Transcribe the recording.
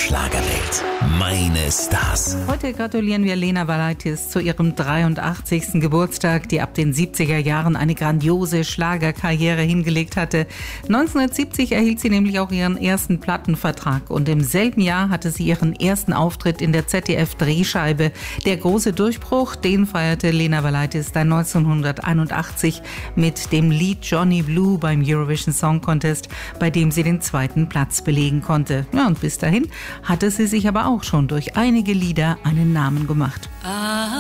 Schlagerwelt. Meine Stars. Heute gratulieren wir Lena Valaitis zu ihrem 83. Geburtstag, die ab den 70er Jahren eine grandiose Schlagerkarriere hingelegt hatte. 1970 erhielt sie nämlich auch ihren ersten Plattenvertrag und im selben Jahr hatte sie ihren ersten Auftritt in der ZDF-Drehscheibe. Der große Durchbruch, den feierte Lena Valaitis dann 1981 mit dem Lied Johnny Blue beim Eurovision Song Contest, bei dem sie den zweiten Platz belegen konnte. Ja, und bis dahin hatte sie sich aber auch schon durch einige Lieder einen Namen gemacht.